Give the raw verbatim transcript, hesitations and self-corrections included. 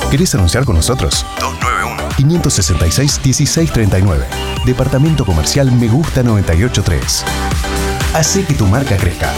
¿Querés anunciar con nosotros? dos nueve uno, cinco seis seis, uno seis tres nueve. Departamento Comercial Me Gusta noventa y ocho tres. Hacé que tu marca crezca.